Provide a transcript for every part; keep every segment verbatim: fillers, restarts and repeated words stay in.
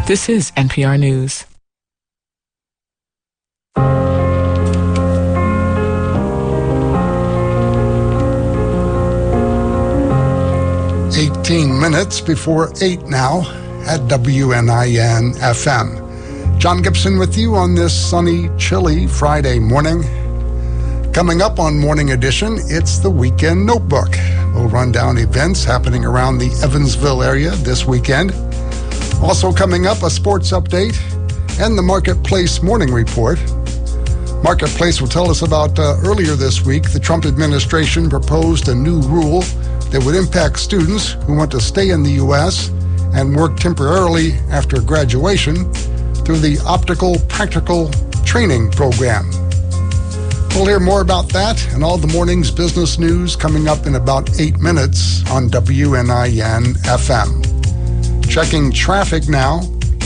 This is N P R News. eighteen minutes before eight now at W N I N F M. John Gibson with you on this sunny, chilly Friday morning. Coming up on Morning Edition, it's the Weekend Notebook. We'll run down events happening around the Evansville area this weekend. Also coming up, a sports update and the Marketplace Morning Report. Marketplace will tell us about uh, earlier this week, the Trump administration proposed a new rule that would impact students who want to stay in the U S and work temporarily after graduation through the Optical Practical Training Program. We'll hear more about that and all the morning's business news coming up in about eight minutes on W N I N F M. Checking traffic now.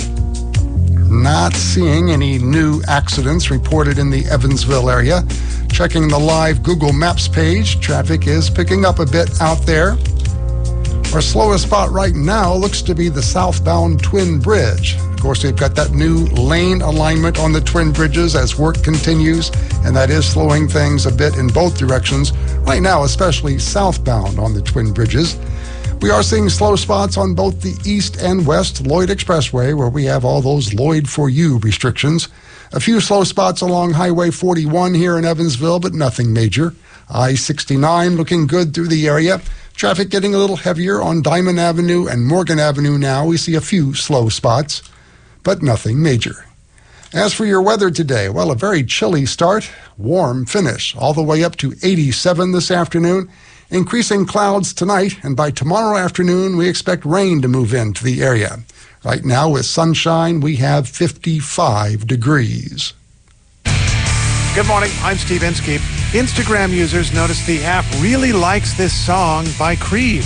Not seeing any new accidents reported in the Evansville area. Checking the live Google Maps page, traffic is picking up a bit out there. Our slowest spot right now looks to be the southbound Twin Bridge. Of course, we've got that new lane alignment on the Twin Bridges as work continues, and that is slowing things a bit in both directions. Right now, especially southbound on the Twin Bridges. We are seeing slow spots on both the east and west Lloyd Expressway, where we have all those Lloyd for You restrictions. A few slow spots along Highway forty-one here in Evansville, but nothing major. I sixty-nine looking good through the area. Traffic getting a little heavier on Diamond Avenue and Morgan Avenue now. We see a few slow spots, but nothing major. As for your weather today, well, a very chilly start, warm finish, all the way up to eighty-seven this afternoon. Increasing clouds tonight, and by tomorrow afternoon, we expect rain to move into the area. Right now, with sunshine, we have fifty-five degrees. Good morning, I'm Steve Inskeep. Instagram users notice the app really likes this song by Creed.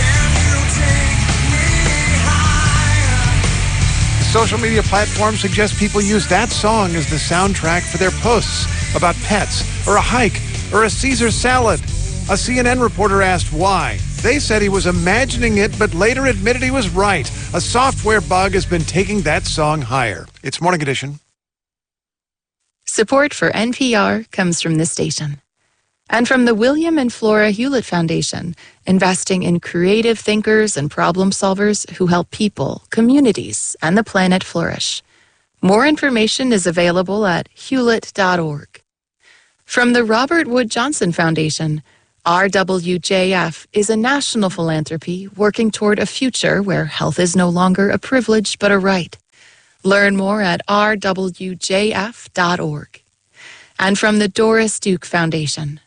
The social media platform suggests people use that song as the soundtrack for their posts about pets, or a hike, or a Caesar salad. A C N N reporter asked why. They said he was imagining it, but later admitted he was right. A software bug has been taking that song higher. It's Morning Edition. Support for N P R comes from this station. And from the William and Flora Hewlett Foundation, investing in creative thinkers and problem solvers who help people, communities, and the planet flourish. More information is available at hewlett dot org. From the Robert Wood Johnson Foundation, R W J F is a national philanthropy working toward a future where health is no longer a privilege but a right. Learn more at r w j f dot org. And from the Doris Duke Foundation.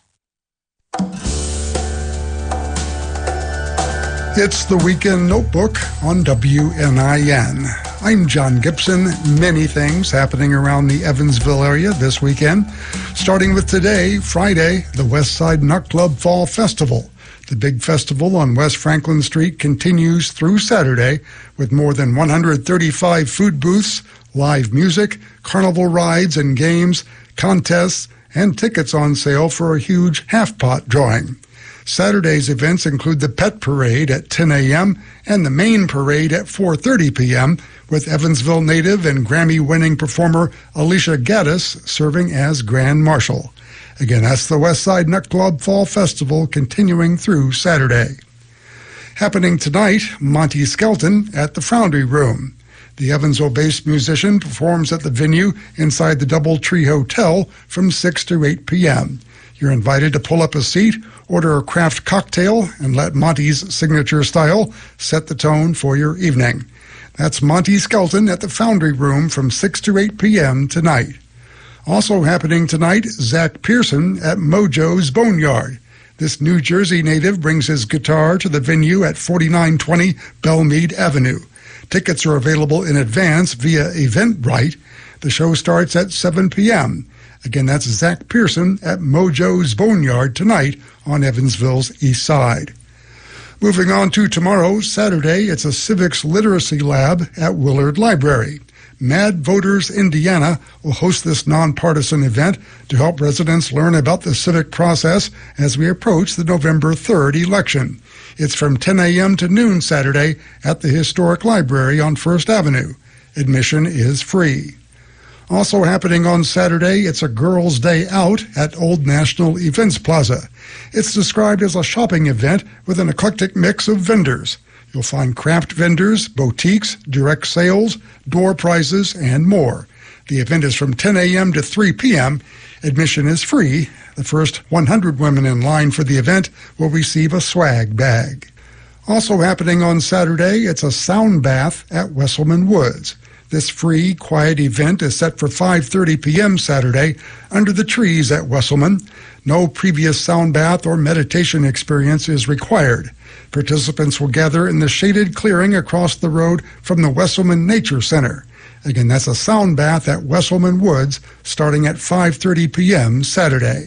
It's the Weekend Notebook on W N I N. I'm John Gibson. Many things happening around the Evansville area this weekend. Starting with today, Friday, the West Side Nut Club Fall Festival. The big festival on West Franklin Street continues through Saturday with more than one hundred thirty-five food booths, live music, carnival rides and games, contests, and tickets on sale for a huge half-pot drawing. Saturday's events include the Pet Parade at ten a.m. and the Main Parade at four thirty p.m., with Evansville native and Grammy-winning performer Alicia Gaddis serving as Grand Marshal. Again, that's the West Side Nut Club Fall Festival continuing through Saturday. Happening tonight, Monty Skelton at the Foundry Room. The Evansville-based musician performs at the venue inside the Doubletree Hotel from six to eight p.m. You're invited to pull up a seat, order a craft cocktail, and let Monty's signature style set the tone for your evening. That's Monty Skelton at the Foundry Room from six to eight p.m. tonight. Also happening tonight, Zach Pearson at Mojo's Boneyard. This New Jersey native brings his guitar to the venue at forty-nine twenty Belmead Avenue. Tickets are available in advance via Eventbrite. The show starts at seven p.m. Again, that's Zach Pearson at Mojo's Boneyard tonight on Evansville's east side. Moving on to tomorrow, Saturday, it's a civics literacy lab at Willard Library. Mad Voters Indiana will host this nonpartisan event to help residents learn about the civic process as we approach the November third election. It's from ten a.m. to noon Saturday at the Historic Library on First Avenue. Admission is free. Also happening on Saturday, it's a Girls' Day Out at Old National Events Plaza. It's described as a shopping event with an eclectic mix of vendors. You'll find craft vendors, boutiques, direct sales, door prizes, and more. The event is from ten a.m. to three p.m. Admission is free. The first one hundred women in line for the event will receive a swag bag. Also happening on Saturday, it's a sound bath at Wesselman Woods. This free, quiet event is set for five thirty p.m. Saturday under the trees at Wesselman. No previous sound bath or meditation experience is required. Participants will gather in the shaded clearing across the road from the Wesselman Nature Center. Again, that's a sound bath at Wesselman Woods starting at five thirty p.m. Saturday.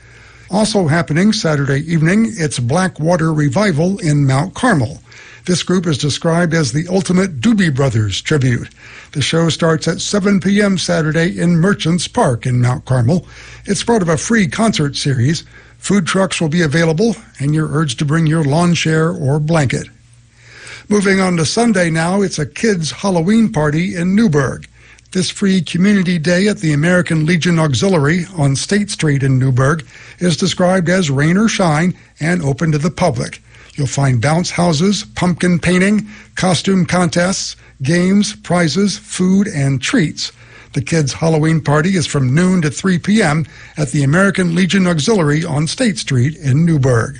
Also happening Saturday evening, it's Blackwater Revival in Mount Carmel. This group is described as the ultimate Doobie Brothers tribute. The show starts at seven p.m. Saturday in Merchants Park in Mount Carmel. It's part of a free concert series. Food trucks will be available, and you're urged to bring your lawn chair or blanket. Moving on to Sunday now, it's a kids' Halloween party in Newburgh. This free community day at the American Legion Auxiliary on State Street in Newburgh is described as rain or shine and open to the public. You'll find bounce houses, pumpkin painting, costume contests, games, prizes, food, and treats. The kids' Halloween party is from noon to three p.m. at the American Legion Auxiliary on State Street in Newburgh.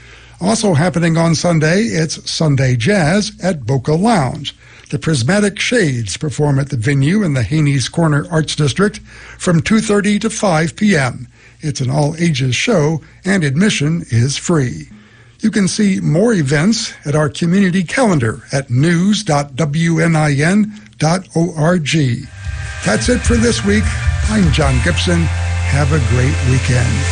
Also happening on Sunday, it's Sunday Jazz at Boca Lounge. The Prismatic Shades perform at the venue in the Haney's Corner Arts District from two thirty to five p.m. It's an all-ages show, and admission is free. You can see more events at our community calendar at news dot w n i n dot org. That's it for this week. I'm John Gibson. Have a great weekend.